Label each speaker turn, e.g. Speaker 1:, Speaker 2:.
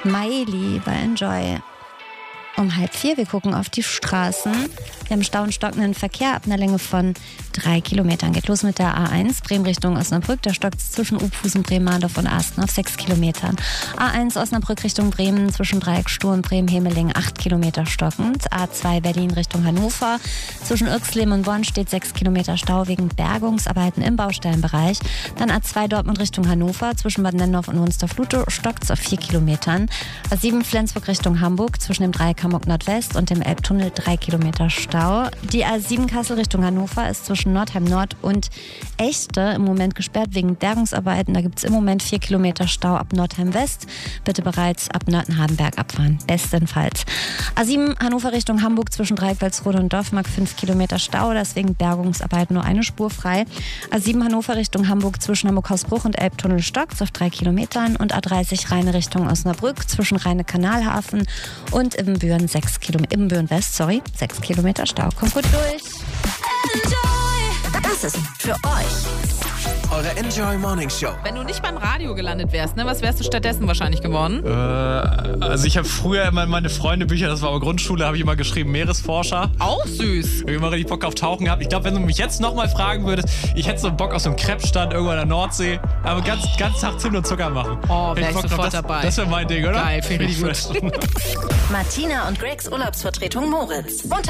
Speaker 1: Maeli bei Enjoy. Um 3:30. Wir gucken auf die Straßen. Wir haben Stau und stockenden Verkehr ab einer Länge von 3 Kilometern. Geht los mit der A1, Bremen Richtung Osnabrück. Da stockt es zwischen Uphusen, Bremen-Mahndorf und Asten auf 6 Kilometern. A1 Osnabrück Richtung Bremen zwischen Dreieck Stur und Bremen-Hemeling 8 Kilometer stockend. A2 Berlin Richtung Hannover. Zwischen Irxleben und Bonn steht 6 Kilometer Stau wegen Bergungsarbeiten im Baustellenbereich. Dann A2 Dortmund Richtung Hannover. Zwischen Bad Nennendorf und Wunstorf-Lutow stockt es auf 4 Kilometern. A7 Flensburg Richtung Hamburg. Zwischen dem Dreieck Hamburg Nordwest und dem Elbtunnel 3 Kilometer Stau. Die A7 Kassel Richtung Hannover ist zwischen Nordheim Nord und Echte im Moment gesperrt wegen Bergungsarbeiten. Da gibt es im Moment 4 Kilometer Stau ab Nordheim West. Bitte bereits ab Nörten-Hardenberg abfahren. Bestenfalls. A7 Hannover Richtung Hamburg zwischen Dreieck Walsrode und Dorfmark 5 Kilometer Stau. Deswegen Bergungsarbeiten nur eine Spur frei. A7 Hannover Richtung Hamburg zwischen Hamburg-Hausbruch und Elbtunnel stockt auf 3 Kilometern. Und A30 Rheine Richtung Osnabrück zwischen Rheine-Kanalhafen und Ibbenbüren 6 West, 6 Kilometer Stau. Kommt gut durch.
Speaker 2: Enjoy. Das ist für euch.
Speaker 3: Eure Enjoy Morning Show.
Speaker 4: Wenn du nicht beim Radio gelandet wärst, was wärst du stattdessen wahrscheinlich geworden?
Speaker 5: Also ich habe früher immer in meine Freundebücher, das war aber Grundschule, habe ich immer geschrieben Meeresforscher.
Speaker 4: Auch süß.
Speaker 5: Ich habe immer richtig Bock auf Tauchen gehabt. Ich glaube, wenn du mich jetzt nochmal fragen würdest, ich hätte so Bock auf so einem Krebsstand irgendwo in der Nordsee, aber ganz Tag Zimt und Zucker machen.
Speaker 4: Oh, wäre ich
Speaker 5: Bock
Speaker 4: sofort
Speaker 5: drauf.
Speaker 4: dabei.
Speaker 5: Das wäre mein Ding, oder?
Speaker 4: Geil, finde ich gut.
Speaker 2: Martina und Gregs Urlaubsvertretung Moritz.